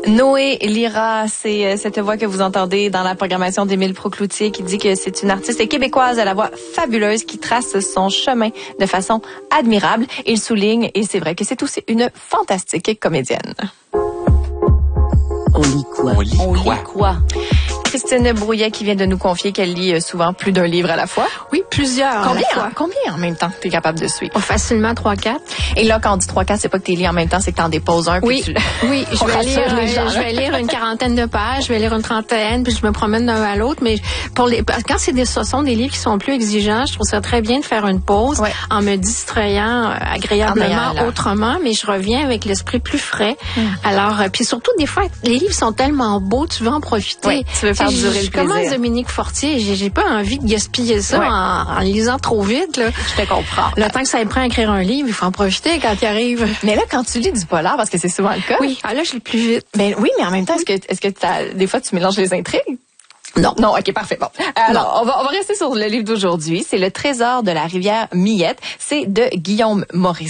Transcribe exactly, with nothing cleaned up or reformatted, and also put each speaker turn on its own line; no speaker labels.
Noé Lira, c'est cette voix que vous entendez dans la programmation d'Émile Proucloutier qui dit que c'est une artiste québécoise à la voix fabuleuse qui trace son chemin de façon admirable. Il souligne, et c'est vrai que c'est aussi une fantastique comédienne.
On lit quoi?
On lit
On
quoi?
lit quoi? Christine Brouillet qui vient de nous confier qu'elle lit souvent plus d'un livre à la fois.
Oui, plusieurs.
Combien,
à la fois.
combien en même temps tu es capable de suivre?
Oh, facilement trois quatre.
Et là, quand on dit trois quatre, c'est pas que tu lis en même temps, c'est que tu en déposes un.
Oui,
puis tu...
oui, je
On
vais,
rassure
lire,
les gens,
je vais lire une quarantaine de pages, je vais lire une trentaine, puis je me promène d'un à l'autre. Mais pour les, quand c'est des, ce sont des livres qui sont plus exigeants, je trouve ça très bien de faire une pause
ouais.
en me distrayant euh, agréablement
en
autrement, mais je reviens avec l'esprit plus frais. Mm. Alors, euh, puis surtout, des fois, les livres sont tellement beaux, tu veux en profiter.
Oui, tu veux faire
T'sais,
durer
je,
le plaisir.
Je commence Dominique Fortier, j'ai, j'ai pas envie de gaspiller ça
ouais.
en, en lisant trop vite. Là.
Je te comprends.
Le temps que ça prend à écrire un livre, il faut en profiter quand il arrive.
Mais là, quand tu lis du polar, parce que c'est souvent le cas.
Oui, ah là, je lis plus vite.
Ben oui, mais en même temps, est-ce que, est-ce que t'as, des fois, tu mélanges les intrigues?
Non.
Non, ok, parfait. Bon. Alors, on va, on va rester sur le livre d'aujourd'hui. C'est Le Trésor de la rivière Millette. C'est de Guillaume Maurice.